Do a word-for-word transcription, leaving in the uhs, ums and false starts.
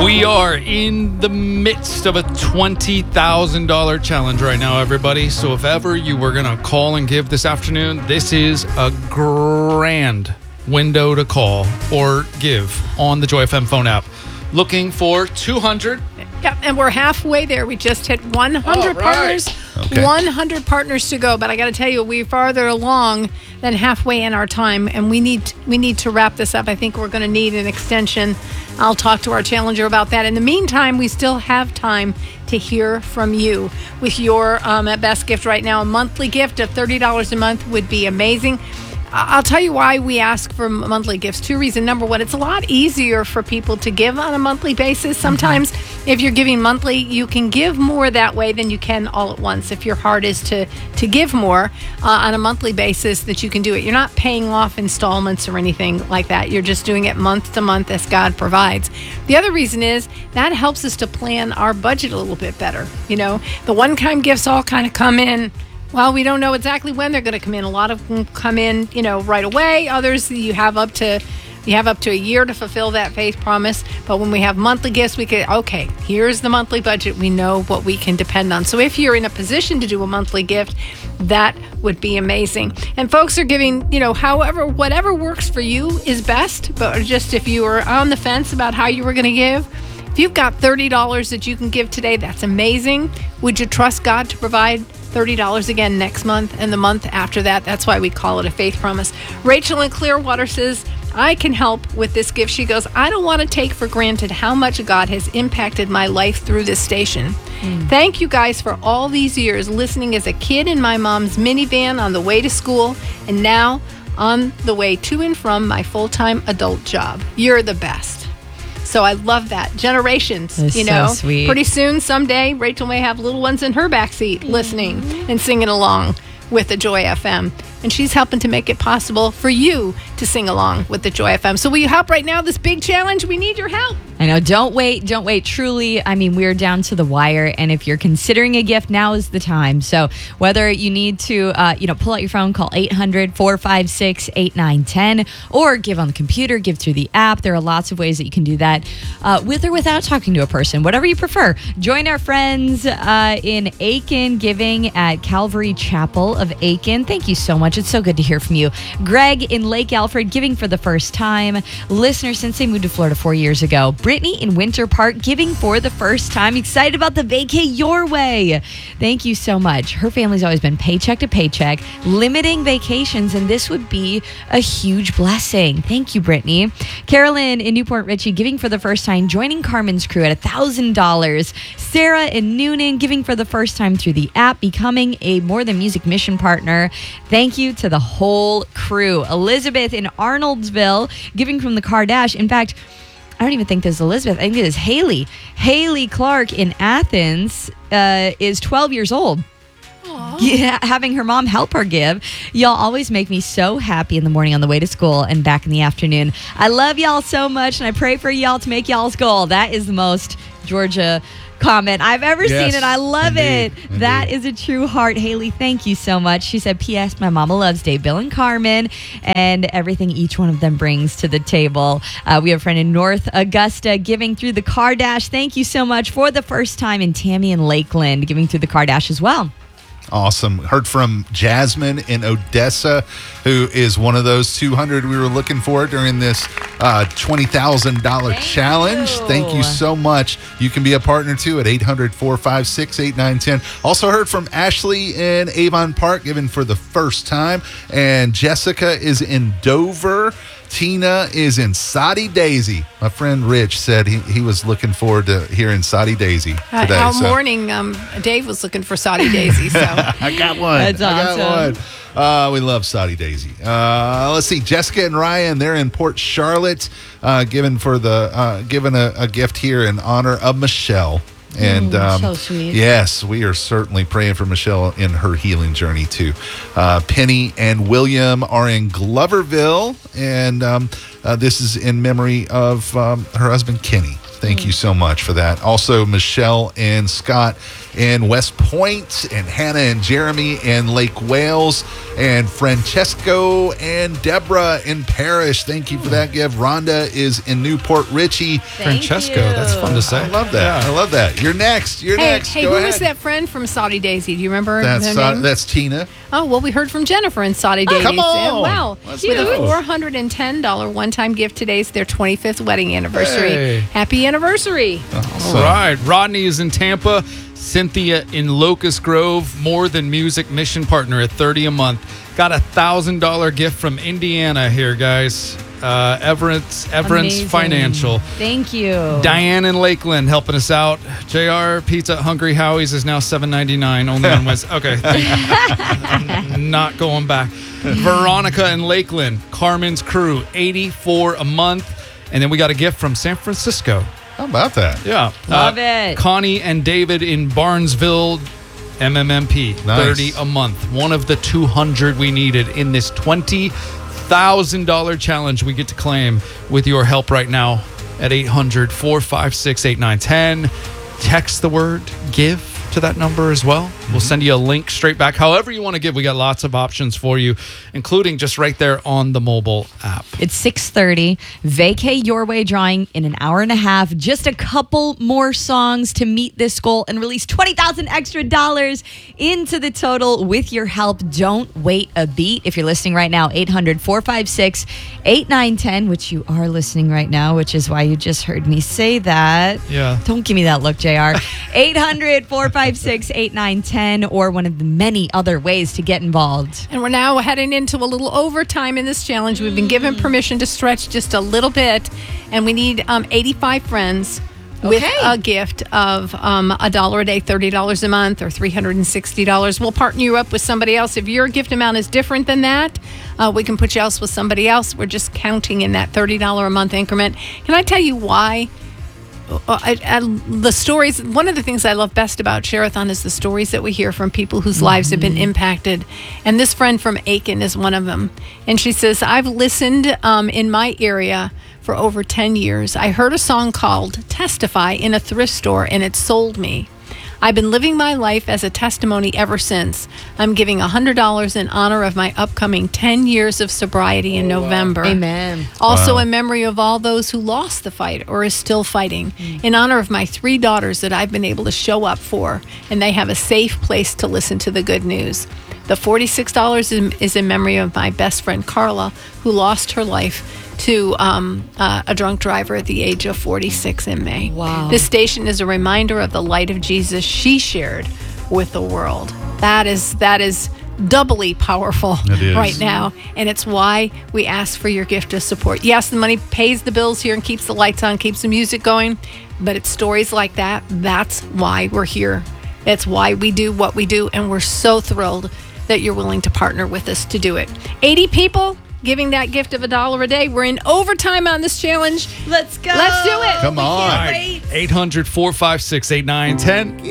We are in the midst of a twenty thousand dollars challenge right now, everybody. So if ever you were going to call and give this afternoon, this is a grand window to call or give on the Joy F M phone app. Looking for two hundred. Yep, and we're halfway there. We just hit one hundred All right. partners. Okay. one hundred partners to go, but I got to tell you, we're farther along than halfway in our time, and we need we need to wrap this up. I think we're going to need an extension. I'll talk to our challenger about that. In the meantime, we still have time to hear from you with your um, best gift right now. A monthly gift of thirty dollars a month would be amazing. I'll tell you why we ask for monthly gifts. Two reasons. Number one, it's a lot easier for people to give on a monthly basis. Sometimes mm-hmm. if you're giving monthly, you can give more that way than you can all at once. If your heart is to, to give more uh, on a monthly basis, that you can do it. You're not paying off installments or anything like that. You're just doing it month to month as God provides. The other reason is that helps us to plan our budget a little bit better. You know, the one-time gifts all kind of come in. Well, we don't know exactly when they're going to come in. A lot of them come in, you know, right away. Others, you have up to you have up to a year to fulfill that faith promise. But when we have monthly gifts, we can, okay, here's the monthly budget. We know what we can depend on. So if you're in a position to do a monthly gift, that would be amazing. And folks are giving, you know, however, whatever works for you is best. But just if you were on the fence about how you were going to give, if you've got thirty dollars that you can give today, that's amazing. Would you trust God to provide thirty dollars again next month and the month after that? That's why we call it a faith promise. Rachel in Clearwater says, I can help with this gift. She goes, I don't want to take for granted how much God has impacted my life through this station. Mm. Thank you guys for all these years listening as a kid in my mom's minivan on the way to school and now on the way to and from my full-time adult job. You're the best. So I love that. Generations, That's you know. so sweet. Pretty soon, someday, Rachel may have little ones in her backseat listening and singing along with the Joy F M. And she's helping to make it possible for you to sing along with the Joy F M. So will you help right now? This big challenge, we need your help. I know. Don't wait. Don't wait. Truly, I mean, we're down to the wire. And if you're considering a gift, now is the time. So whether you need to, uh, you know, pull out your phone, call eight hundred, four five six, eight nine one zero, or give on the computer, give through the app. There are lots of ways that you can do that uh, with or without talking to a person, whatever you prefer. Join our friends uh, in Aiken giving at Calvary Chapel of Aiken. Thank you so much. It's so good to hear from you. Greg in Lake Alfred giving for the first time. Listener since they moved to Florida four years ago. Brittany in Winter Park giving for the first time. Excited about the vacay your way. Thank you so much. Her family's always been paycheck to paycheck, limiting vacations, and this would be a huge blessing. Thank you, Brittany. Carolyn in Newport Richey giving for the first time, joining Carmen's crew at one thousand dollars. Sarah in Noonan giving for the first time through the app, becoming a More Than Music mission partner. Thank you to the whole crew. Elizabeth in Arnoldsville giving from the Kardash. In fact, I don't even think this is Elizabeth. I think it is Haley. Haley Clark in Athens uh, is twelve years old. Yeah, having her mom help her give. Y'all always make me so happy in the morning on the way to school and back in the afternoon. I love y'all so much, and I pray for y'all to make y'all's goal. That is the most Georgia comment I've ever Yes, seen, and I love indeed, it. indeed. That is a true heart. Haley, thank you so much. She said, P S. My mama loves Dave, Bill, and Carmen and everything each one of them brings to the table. Uh, we have a friend in North Augusta giving through the Kardash. Thank you so much for the first time. In Tammy in Lakeland giving through the Kardash as well. Awesome. Heard from Jasmine in Odessa, who is one of those two hundred we were looking for during this uh, twenty thousand dollars challenge. you. Thank you so much. You can be a partner too at eight hundred, four five six, eight nine one zero. Also heard from Ashley in Avon Park, given for the first time. And Jessica is in Dover. Tina is in Soddy Daisy. My friend Rich said he, he was looking forward to hearing Soddy Daisy today. Uh, all so. morning, um, Dave was looking for Soddy Daisy. So I got one. That's I got awesome. one. Uh, we love Soddy Daisy. Uh, let's see, Jessica and Ryan, they're in Port Charlotte, uh, given for the uh, given a, a gift here in honor of Michelle. And Mm, um, so sweet. yes, we are certainly praying for Michelle in her healing journey too. Uh, Penny and William are in Gloverville, and um, uh, this is in memory of um, her husband Kenny. Thank you so much for that. Also, Michelle and Scott in West Point, and Hannah and Jeremy in Lake Wales, and Francesco and Deborah in Parrish. Thank you for that gift. Rhonda is in Newport Richie. Thank Francesco, you. that's fun to say. I love that. Yeah. I love that. You're next. You're Hey, next. hey, Go who ahead. was that friend from Saudi Daisy? Do you remember That's her uh, name? that's Tina. Oh, well, we heard from Jennifer in Saudi Daisy. come on. Wow. Let's With a go. four hundred ten dollars one-time gift, today's their twenty-fifth wedding anniversary. Hey. Happy anniversary. Awesome. All right. Rodney is in Tampa. Cynthia in Locust Grove. More Than Music mission partner at thirty a month. Got a one thousand dollars gift from Indiana here, guys. Uh, Everett's, Everett's Amazing. Financial. Thank you. Diane in Lakeland helping us out. J R Pizza at Hungry Howie's is now seven ninety-nine only on Wednesday. Okay. Not going back. Veronica in Lakeland. Carmen's Crew, eighty-four a month. And then we got a gift from San Francisco. How about that? Yeah. Love Uh, it. Connie and David in Barnesville, M M M P, Nice. thirty a month. One of the two hundred we needed in this twenty thousand dollars challenge we get to claim with your help right now at eight hundred, four five six, eight nine one zero. Text the word GIVE to that number as well. We'll send you a link straight back. However you want to give, we got lots of options for you, including just right there on the mobile app. It's six thirty. Vacay Your Way drawing in an hour and a half. Just a couple more songs to meet this goal and release twenty thousand extra dollars into the total with your help. Don't wait a beat. If you're listening right now, eight hundred, four five six, eight nine one zero, which you are listening right now, which is why you just heard me say that. Yeah. Don't give me that look, J R. eight hundred, four five six, eight nine one zero, or one of the many other ways to get involved. And we're now heading into a little overtime in this challenge. We've been given permission to stretch just a little bit, and we need um, eighty-five friends with Okay. a gift of um, a dollar a day, thirty dollars a month, or three hundred sixty dollars. We'll partner you up with somebody else. If your gift amount is different than that, uh, we can put you else with somebody else. We're just counting in that thirty dollars a month increment. Can I tell you why? Uh, I, I, the stories, one of the things I love best about Share-a-thon is the stories that we hear from people whose lives have been impacted. And this friend from Aiken is one of them. And she says, I've listened um, in my area for over ten years. I heard a song called Testify in a thrift store, and it sold me. I've been living my life as a testimony ever since. I'm giving one hundred dollars in honor of my upcoming ten years of sobriety in November. Amen. Also, Wow. in memory of all those who lost the fight or is still fighting. In honor of my three daughters that I've been able to show up for, and they have a safe place to listen to the good news. The forty-six dollars is, is in memory of my best friend Carla, who lost her life to um, uh, a drunk driver at the age of forty-six in May. Wow. This station is a reminder of the light of Jesus she shared with the world. That is that is doubly powerful It is. right now, and it's why we ask for your gift of support. Yes, the money pays the bills here and keeps the lights on, keeps the music going, but it's stories like that. That's why we're here. That's why we do what we do, and we're so thrilled that you're willing to partner with us to do it. eighty people giving that gift of a dollar a day. We're in overtime on this challenge. Let's go. Let's do it. Come on. eight hundred, four five six, eight nine one zero.